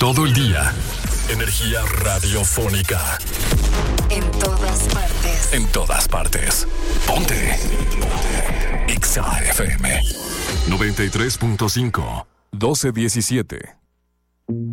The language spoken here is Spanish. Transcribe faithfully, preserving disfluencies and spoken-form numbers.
todo el día. Energía radiofónica. En todas partes. En todas partes. Ponte. Ponte. Exa F M. noventa y tres punto cinco. doce diecisiete.